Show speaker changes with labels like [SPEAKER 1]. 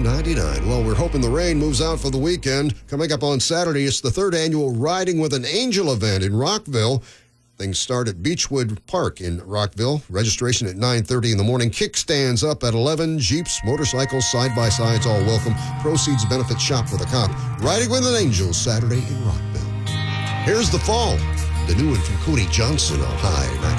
[SPEAKER 1] $19.99. Well, we're hoping the rain moves out for the weekend. Coming up on Saturday, it's the 3rd annual Riding with an Angel event in Rockville. Things start at Beechwood Park in Rockville. Registration at 9:30 in the morning. Kickstands up at 11. Jeeps, motorcycles, side-by-sides, all welcome. Proceeds benefit Shop with a Cop. Riding with an Angel, Saturday in Rockville. Here's The Fall, the new one from Cody Johnson on High.